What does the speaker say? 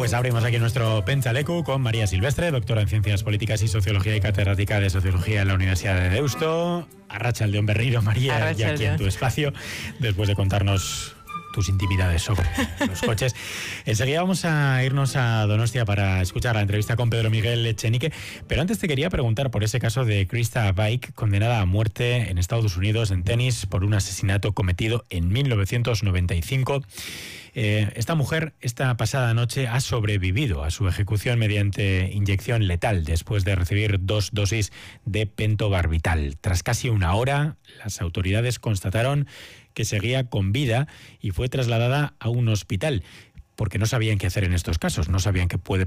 Pues abrimos aquí nuestro Pentsaleku con María Silvestre, doctora en Ciencias Políticas y Sociología y catedrática de Sociología en la Universidad de Deusto. Arratsaldeon berriro, María, y aquí en tu espacio, después de contarnos tus intimidades sobre los coches. Enseguida vamos a irnos a Donostia para escuchar la entrevista con Pedro Miguel Echenique, pero antes te quería preguntar por ese caso de Krista Bike, condenada a muerte en Estados Unidos en tenis por un asesinato cometido en 1995. Esta mujer, esta pasada noche, ha sobrevivido a su ejecución mediante inyección letal después de recibir 2 dosis de pentobarbital. Tras casi una hora, las autoridades constataron que seguía con vida y fue trasladada a un hospital, porque no sabían qué hacer en estos casos, no sabían qué puede